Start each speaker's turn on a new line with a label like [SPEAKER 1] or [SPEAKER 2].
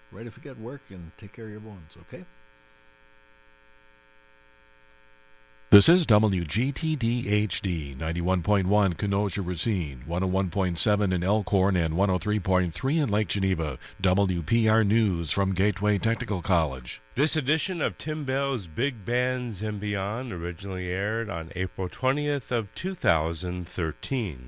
[SPEAKER 1] Right if you get work and take care of your bones, okay?
[SPEAKER 2] This is WGTD-HD, 91.1 Kenosha Racine, 101.7 in Elkhorn, and 103.3 in Lake Geneva. WPR News from Gateway Technical College.
[SPEAKER 3] This edition of Tim Bell's Big Bands and Beyond originally aired on April 20th of 2013.